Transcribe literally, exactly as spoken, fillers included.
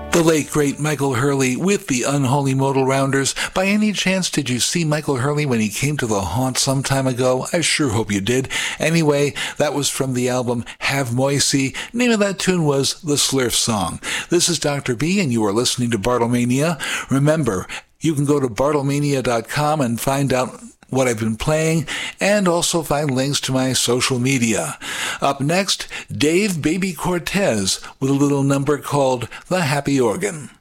The late, great Michael Hurley with the Unholy Modal Rounders. By any chance, did you see Michael Hurley when he came to the haunt some time ago? I sure hope you did. Anyway, that was from the album Have Moisey. Name of that tune was The Slurf Song. This is Doctor B, and you are listening to Bartlemania. Remember, you can go to bartlemania dot com and find out what I've been playing, and also find links to my social media. Up next, Dave Baby Cortez with a little number called The Happy Organ.